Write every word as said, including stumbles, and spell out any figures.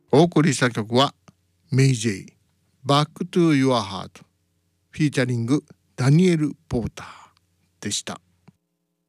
お送りした曲はメイ・ジェイ、バックトゥ・ユア・ハート、フィーチャリングダニエル・ポーターでした。